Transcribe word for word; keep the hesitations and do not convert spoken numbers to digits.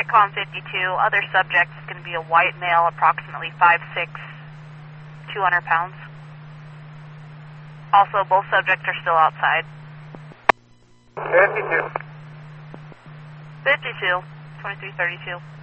Sitcom fifty-two, other subject is going to be a white male, approximately five six, two hundred pounds. Also, both subjects are still outside. fifty-two. fifty-two, twenty-three thirty-two.